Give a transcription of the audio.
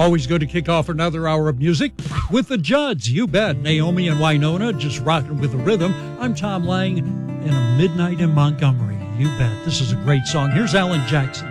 Always good to kick off another hour of music with the Judds. You bet. Naomi and Winona just rocking with the rhythm. I'm Tom Lang in A Midnight in Montgomery. You bet. This is a great song. Here's Alan Jackson.